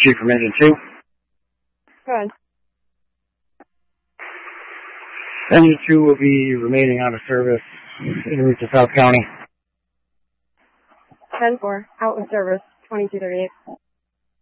Chief from Engine 2. Go ahead. Engine 2 will be remaining out of service en route to South County. 10-4, out of service, 2238.